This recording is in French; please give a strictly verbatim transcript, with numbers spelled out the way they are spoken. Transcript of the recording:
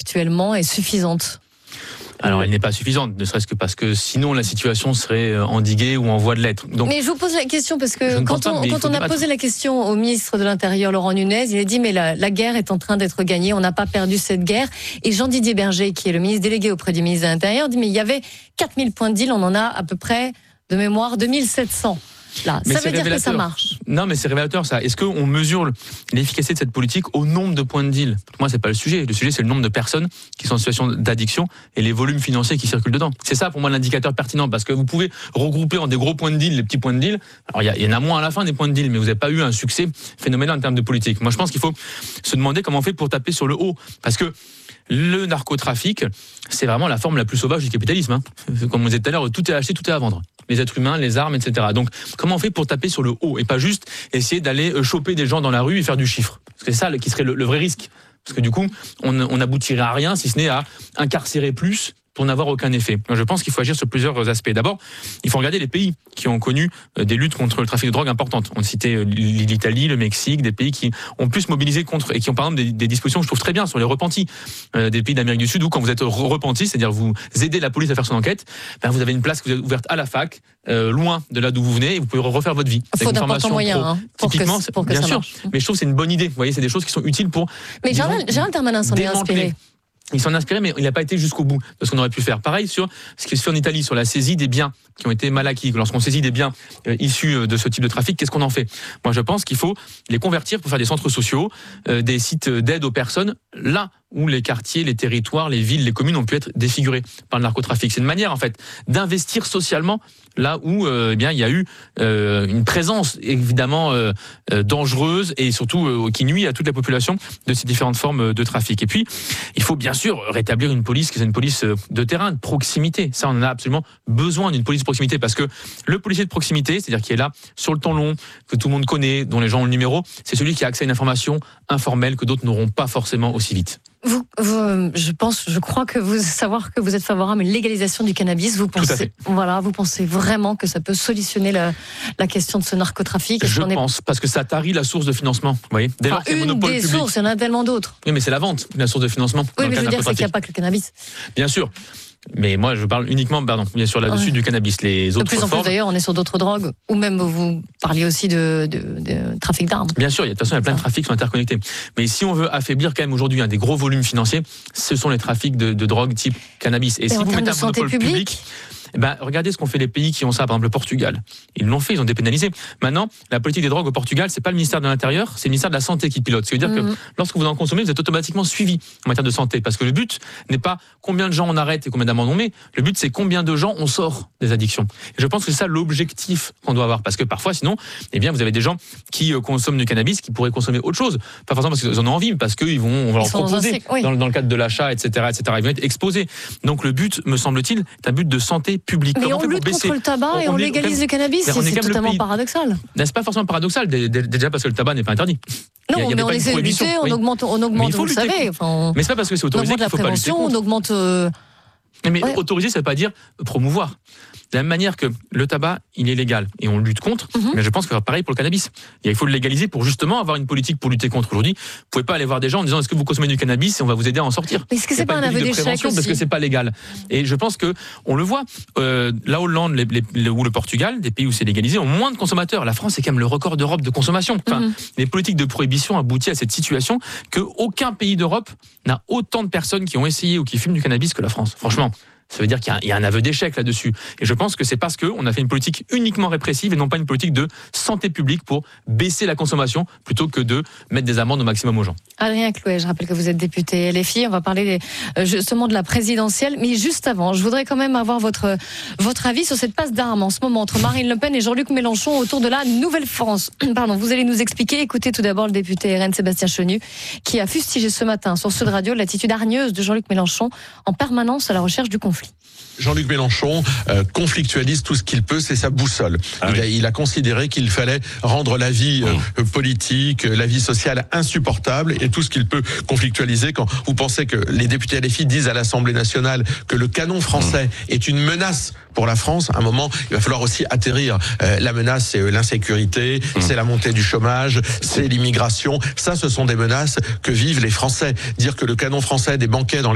actuellement est suffisante ? Alors, elle n'est pas suffisante, ne serait-ce que parce que sinon la situation serait endiguée ou en voie de l'être. Donc, mais je vous pose la question parce que quand on, quand on a posé la question au ministre de l'Intérieur, Laurent Nunez, il a dit mais la, la guerre est en train d'être gagnée, on n'a pas perdu cette guerre. Et Jean-Didier Berger, qui est le ministre délégué auprès du ministre de l'Intérieur, dit mais il y avait quatre mille points de deal, on en a à peu près de mémoire deux mille sept cents. Là, ça veut dire que ça marche. Non, mais c'est révélateur ça. Est-ce qu'on mesure l'efficacité de cette politique au nombre de points de deal ? Pour moi, c'est pas le sujet. Le sujet, c'est le nombre de personnes qui sont en situation d'addiction et les volumes financiers qui circulent dedans. C'est ça, pour moi, l'indicateur pertinent, parce que vous pouvez regrouper en des gros points de deal les petits points de deal. Alors, il y, y en a moins à la fin des points de deal, mais vous n'avez pas eu un succès phénoménal en termes de politique. Moi, je pense qu'il faut se demander comment on fait pour taper sur le haut, parce que le narcotrafic, c'est vraiment la forme la plus sauvage du capitalisme. Hein. Comme on disait tout à l'heure, tout est acheté, tout est à vendre. Les êtres humains, les armes, et cetera. Donc, comment on fait pour taper sur le haut et pas juste essayer d'aller choper des gens dans la rue et faire du chiffre ? Parce que c'est ça qui serait le, le vrai risque. Parce que du coup, on, on n'aboutirait à rien si ce n'est à incarcérer plus pour n'avoir aucun effet. Je pense qu'il faut agir sur plusieurs aspects. D'abord, il faut regarder les pays qui ont connu des luttes contre le trafic de drogue importantes. On citait l'Italie, le Mexique, des pays qui ont pu se mobiliser contre et qui ont par exemple des, des dispositions que je trouve très bien sur les repentis. Euh, des pays d'Amérique du Sud où quand vous êtes repenti, c'est-à-dire vous aidez la police à faire son enquête, ben vous avez une place que vous avez ouverte à la fac, euh, loin de là d'où vous venez, et vous pouvez refaire votre vie. Il faut d'importants moyens hein, pour typiquement, que, pour que bien ça sûr, marche. Mais je trouve que c'est une bonne idée. Vous voyez, c'est des choses qui sont utiles pour. Mais Gérald Darmanin s'en est inspiré. Il s'en a inspiré, mais il n'a pas été jusqu'au bout de ce qu'on aurait pu faire. Pareil sur ce qui se fait en Italie, sur la saisie des biens qui ont été mal acquis. Lorsqu'on saisit des biens euh, issus de ce type de trafic, qu'est-ce qu'on en fait ? Moi, je pense qu'il faut les convertir pour faire des centres sociaux, euh, des sites d'aide aux personnes, là où les quartiers, les territoires, les villes, les communes ont pu être défigurés par le narcotrafic. C'est une manière, en fait, d'investir socialement là où euh, eh bien, il y a eu euh, une présence évidemment euh, euh, dangereuse et surtout euh, qui nuit à toute la population de ces différentes formes de trafic. Et puis, il faut bien sûr rétablir une police qui est une police de terrain, de proximité. Ça, on en a absolument besoin d'une police de proximité parce que le policier de proximité, c'est-à-dire qui est là sur le temps long, que tout le monde connaît, dont les gens ont le numéro, c'est celui qui a accès à une information informelle que d'autres n'auront pas forcément aussi vite. Vous, vous, je pense, je crois que vous savoir que vous êtes favorable à une légalisation du cannabis. Vous pensez, voilà, vous pensez vraiment que ça peut solutionner la, la question de ce narcotrafic ? Je pense, est... parce que ça tarit la source de financement. Vous voyez, dès lors enfin, une monopole des public. Sources, il y en a tellement d'autres. Oui, mais c'est la vente, la source de financement. Oui, mais je veux dire, c'est qu'il n'y a pas que le cannabis. Bien sûr. Mais moi, je parle uniquement, pardon, bien sûr, là-dessus ouais. du cannabis. Les autres de plus en formes... plus, d'ailleurs, on est sur d'autres drogues, ou même vous parliez aussi de, de, de trafic d'armes. Bien sûr, il y a, de toute façon, il y a plein de trafics qui sont interconnectés. Mais si on veut affaiblir quand même aujourd'hui hein, des gros volumes financiers, ce sont les trafics de, de drogue type cannabis. Et, Et si vous mettez un monopole public, public eh ben, regardez ce qu'ont fait les pays qui ont ça, par exemple le Portugal. Ils l'ont fait, ils ont dépénalisé. Maintenant, la politique des drogues au Portugal, c'est pas le ministère de l'Intérieur, c'est le ministère de la Santé qui pilote. Ce qui veut dire mmh. que lorsque vous en consommez, vous êtes automatiquement suivi en matière de santé. Parce que le but n'est pas combien de gens on arrête et combien d'amendes on met. Le but, c'est combien de gens on sort des addictions. Et je pense que c'est ça l'objectif qu'on doit avoir. Parce que parfois, sinon, eh bien, vous avez des gens qui euh, consomment du cannabis qui pourraient consommer autre chose. Pas forcément parce qu'ils en ont envie, mais parce qu'ils vont, on va leur proposer dans, oui. dans, dans le cadre de l'achat, et cetera, et cetera. Ils vont être exposés. Donc le but, me semble-t il, est un but de santé publique. Mais on, on lutte contre le tabac on, et on, on légalise est, le cannabis, c'est, c'est totalement paradoxal. C'est pas forcément paradoxal, déjà parce que le tabac n'est pas interdit. Non, il y a, il y mais on essaie de lutter, on augmente, on augmente, vous le savez. Enfin, mais c'est pas parce que c'est autorisé qu'il faut pas lutter contre. On augmente la prévention, on augmente... Mais ouais. autoriser, ça veut pas dire promouvoir. De la même manière que le tabac, il est légal et on lutte contre, mm-hmm. mais je pense que c'est pareil pour le cannabis. Il faut le légaliser pour justement avoir une politique pour lutter contre. Aujourd'hui, vous pouvez pas aller voir des gens en disant est-ce que vous consommez du cannabis et on va vous aider à en sortir. Mais est-ce que c'est, c'est pas, pas un aveu d'échec aussi ? Parce que c'est pas légal. Et je pense que on le voit. Euh, la Hollande les, les, ou le Portugal, des pays où c'est légalisé, ont moins de consommateurs. La France est quand même le record d'Europe de consommation. Enfin, mm-hmm. les politiques de prohibition aboutissent à cette situation que aucun pays d'Europe n'a autant de personnes qui ont essayé ou qui fument du cannabis que la France. Franchement. Ça veut dire qu'il y a, il y a un aveu d'échec là-dessus. Et je pense que c'est parce qu'on a fait une politique uniquement répressive et non pas une politique de santé publique pour baisser la consommation plutôt que de mettre des amendes au maximum aux gens. Adrien Clouet, je rappelle que vous êtes député L F I. On va parler justement de la présidentielle. Mais juste avant, je voudrais quand même avoir votre, votre avis sur cette passe d'armes en ce moment entre Marine Le Pen et Jean-Luc Mélenchon autour de la Nouvelle-France. Pardon, vous allez nous expliquer. Écoutez tout d'abord le député R N Sébastien Chenu qui a fustigé ce matin sur Sud Radio l'attitude hargneuse de Jean-Luc Mélenchon en permanence à la recherche du conflit. Jean-Luc Mélenchon euh, conflictualise tout ce qu'il peut, c'est sa boussole. Ah il, oui. a, il a considéré qu'il fallait rendre la vie euh, politique, la vie sociale insupportable et tout ce qu'il peut conflictualiser. Quand vous pensez que les députés L F I disent à l'Assemblée nationale que le canon français mmh. est une menace pour la France, à un moment, il va falloir aussi atterrir. Euh, la menace, c'est l'insécurité, mmh. c'est la montée du chômage, c'est l'immigration. Ça, ce sont des menaces que vivent les Français. Dire que le canon français des banquets dans les